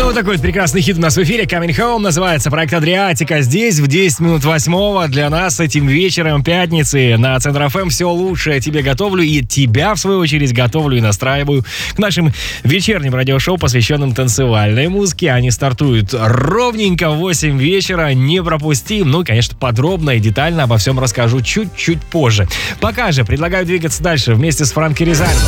Вот такой вот прекрасный хит у нас в эфире. Coming Home называется, проект Адриатика. Здесь в 10 минут 8 для нас этим вечером пятницы на Центр ФМ все лучшее тебе готовлю. И тебя, в свою очередь, готовлю и настраиваю к нашим вечерним радиошоу, посвященным танцевальной музыке. Они стартуют ровненько в 8 вечера. Не пропусти. Ну, конечно, подробно и детально обо всем расскажу чуть-чуть позже. Пока же предлагаю двигаться дальше вместе с Франки Ризально.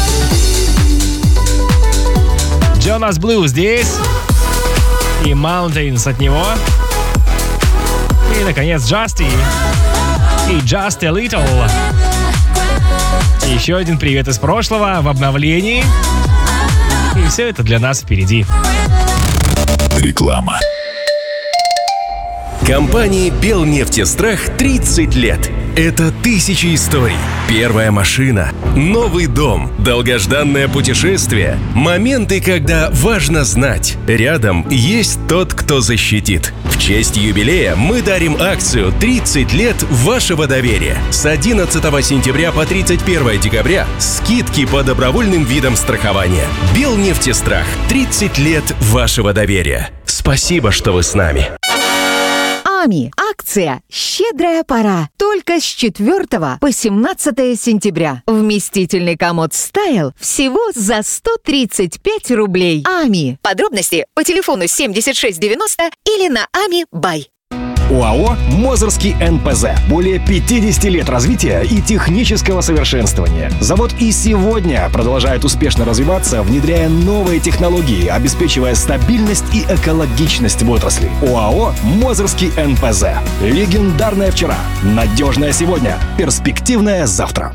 Jonas Blue здесь. И Mountains от него. И, наконец, Justy. И Just a Little. И еще один привет из прошлого в обновлении. И все это для нас впереди. Реклама. Компании «Белнефтестрах» 30 лет. Это тысячи историй. Первая машина, новый дом, долгожданное путешествие. Моменты, когда важно знать. Рядом есть тот, кто защитит. В честь юбилея мы дарим акцию «30 лет вашего доверия». С 11 сентября по 31 декабря скидки по добровольным видам страхования. «Белнефтестрах» 30 лет вашего доверия. Спасибо, что вы с нами. АМИ. Акция «Щедрая пора». Только с 4 по 17 сентября. Вместительный комод «Стайл» всего за 135 рублей. АМИ. Подробности по телефону 7690 или на АМИ Бай. ОАО «Мозырский НПЗ». Более 50 лет развития и технического совершенствования. Завод и сегодня продолжает успешно развиваться, внедряя новые технологии, обеспечивая стабильность и экологичность в отрасли. ОАО «Мозырский НПЗ». Легендарное вчера, надежное сегодня, перспективное завтра.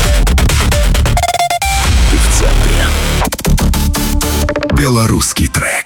Ты в центре. Белорусский трек.